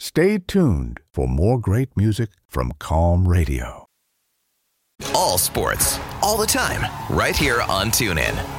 Stay tuned for more great music from Calm Radio. All sports, all the time, right here on TuneIn.